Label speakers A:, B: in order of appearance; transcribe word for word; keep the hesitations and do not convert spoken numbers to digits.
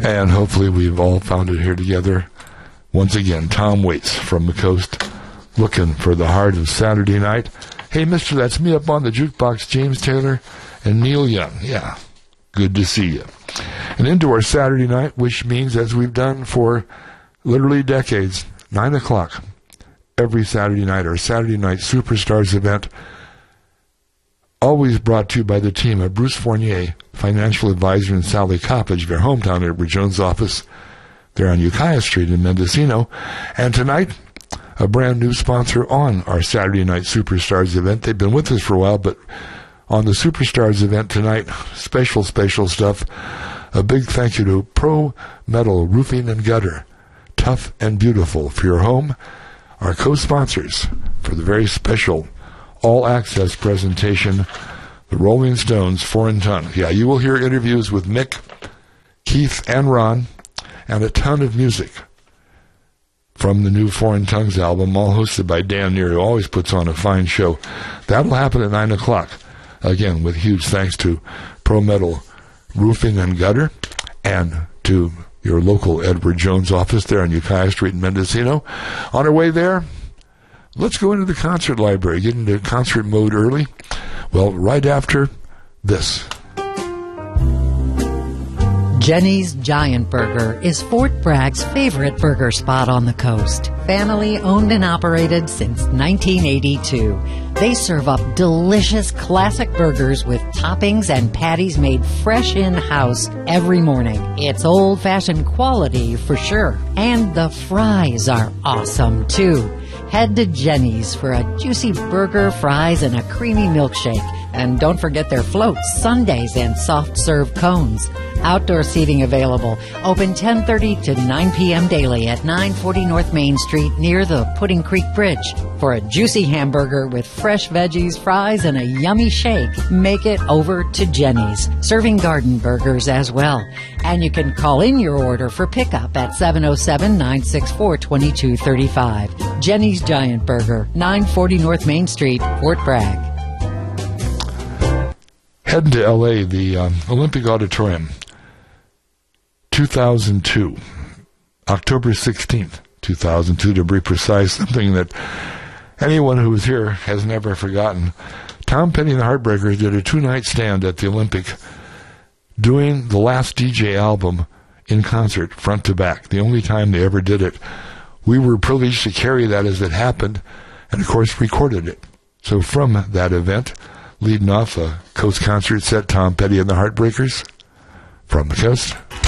A: And hopefully we've all found it here together. Once again, Tom Waits from the coast, looking for the heart of Saturday night. Hey, mister, that's me up on the jukebox, James Taylor and Neil Young. Yeah, good to see you. And into our Saturday night, which means, as we've done for literally decades, nine o'clock every Saturday night, our Saturday Night Superstars event, always brought to you by the team of Bruce Fournier, financial advisor, and Sally Coppage, their hometown Edward Jones office. They're on Ukiah Street in Mendocino. And tonight, a brand new sponsor on our Saturday Night Superstars event. They've been with us for a while, but on the Superstars event tonight, special, special stuff. A big thank you to Pro Metal Roofing and Gutter. Tough and beautiful for your home. Our co-sponsors for the very special all-access presentation, the Rolling Stones, Foreign Tongue. Yeah, you will hear interviews with Mick, Keith, and Ron, and a ton of music from the new Foreign Tongues album, all hosted by Dan Neary, who always puts on a fine show. That'll happen at nine o'clock. Again, with huge thanks to Pro Metal Roofing and Gutter and to your local Edward Jones office there on Ukiah Street in Mendocino. On our way there, let's go into the concert library, get into concert mode early. Well, right after this.
B: Jenny's Giant Burger is Fort Bragg's favorite burger spot on the coast. Family owned and operated since nineteen eighty-two. They serve up delicious classic burgers with toppings and patties made fresh in-house every morning. It's old-fashioned quality for sure. And the fries are awesome too. Head to Jenny's for a juicy burger, fries, and a creamy milkshake. And don't forget their floats, sundaes, and soft-serve cones. Outdoor seating available. Open ten thirty to nine p.m. daily at nine forty North Main Street near the Pudding Creek Bridge. For a juicy hamburger with fresh veggies, fries, and a yummy shake, make it over to Jenny's. Serving garden burgers as well. And you can call in your order for pickup at seven oh seven, nine six four, two two three five. Jenny's Giant Burger, nine forty North Main Street, Fort Bragg.
A: Heading to L A, the um, Olympic Auditorium, two thousand two, October sixteenth, two thousand two, to be precise, something that anyone who was here has never forgotten. Tom Petty and the Heartbreakers did a two-night stand at the Olympic, doing the last D J album in concert, front to back, the only time they ever did it. We were privileged to carry that as it happened, and of course recorded it. So from that event, leading off a coast concert set, Tom Petty and the Heartbreakers, from the coast.